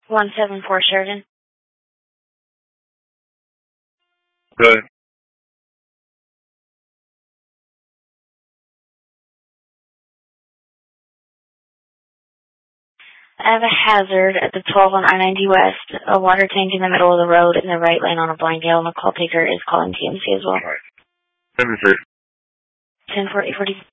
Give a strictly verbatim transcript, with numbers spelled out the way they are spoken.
one seven four Sheridan. Good. I have a hazard at the twelve on I ninety West, a water tank in the middle of the road in the right lane on a blind yellow. The call taker is calling T M C as well. All right. seven six. ten forty forty.